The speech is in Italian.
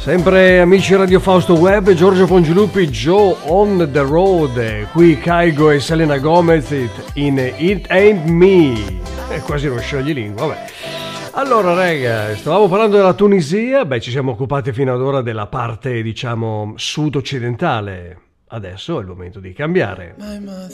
Sempre amici Radio Fausto Web, Giorgio Pongilupi, Joe on the road, qui Kygo e Selena Gomez in It Ain't Me, è quasi uno scioglilingua, vabbè. Allora raga, stavamo parlando della Tunisia, ci siamo occupati fino ad ora della parte diciamo sud-occidentale, adesso è il momento di cambiare.